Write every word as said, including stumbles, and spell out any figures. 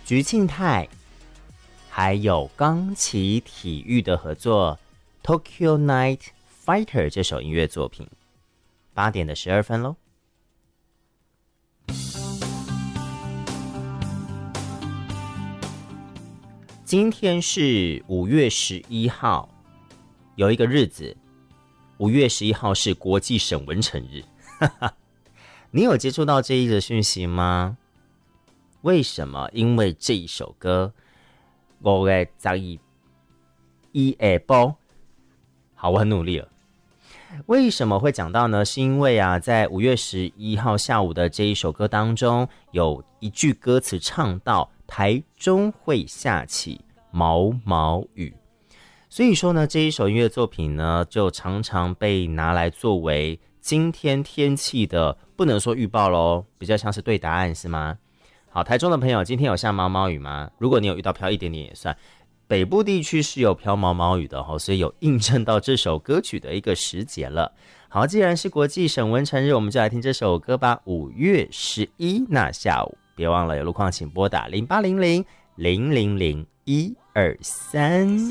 菊庆泰，还有钢崎体育的合作 Tokyo Night Fighter 这首音乐作品。八点的十二分咯。今天是五月十一号，有一个日子，五月十一号是国际沈文成日。你有接触到这一则讯息吗？为什么？因为这一首歌，五月十一一下晡，好，我很努力了。为什么会讲到呢？是因为啊，在五月十一号下午的这一首歌当中，有一句歌词唱到台中会下起毛毛雨，所以说呢，这一首音乐作品呢，就常常被拿来作为今天天气的，不能说预报咯，比较像是对答案是吗？好，台中的朋友，今天有下毛毛雨吗？如果你有遇到飘一点点也算。北部地区是有飘毛毛雨的，所以有印证到这首歌曲的一个时节了。好，既然是国际沈文成日，我们就来听这首歌吧。五月十一那下午，别忘了有路况请拨打零八零零零零零一二三。